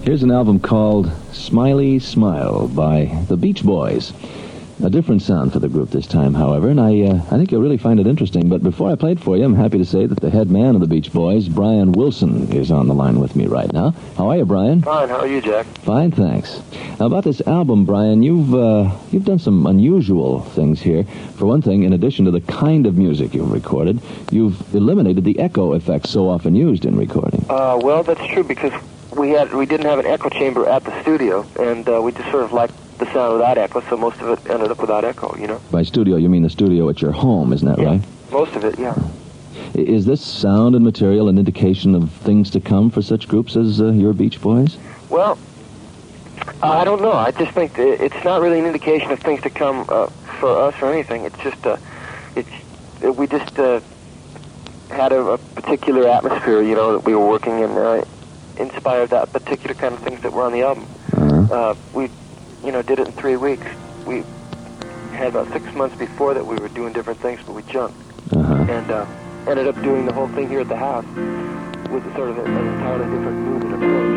Here's an album called Smiley Smile by the Beach Boys. A different sound for the group this time, however, and I think you'll really find it interesting. But before I play it for you, I'm happy to say that the head man of the Beach Boys, Brian Wilson, is on the line with me right now. How are you, Brian? Fine. How are you, Jack? Fine, thanks. Now, about this album, Brian, you've done some unusual things here. For one thing, in addition to the kind of music you've recorded, you've eliminated the echo effects so often used in recording. Well, that's true, because we didn't have an echo chamber at the studio, and we just sort of liked the sound without echo, so most of it ended up without echo, you know? By studio, you mean the studio at your home, isn't that right? Most of it, yeah. Is this sound and material an indication of things to come for such groups as your Beach Boys? Well, I don't know. I just think it's not really an indication of things to come for us or anything. It's just, we just had a particular atmosphere, you know, that we were working in, inspired that particular kind of things that were on the album. We did it in 3 weeks. We had about 6 months before that we were doing different things, but we jumped. And ended up doing the whole thing here at the house with sort of an entirely different mood and approach.